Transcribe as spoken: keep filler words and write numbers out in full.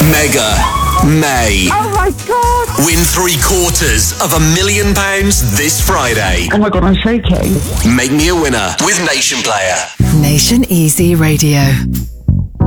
Mega May. Oh my God! Win three quarters of a million pounds this Friday. Oh my God, I'm shaking. Make me a winner with Nation Player. Nation Easy Radio.